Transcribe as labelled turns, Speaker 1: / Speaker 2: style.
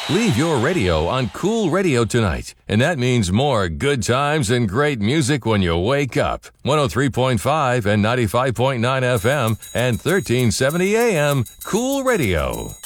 Speaker 1: Leave your radio on Cool Radio tonight, and that means more good times and great music when you wake up. 103.5 and 95.9 FM and 1370 AM Cool Radio.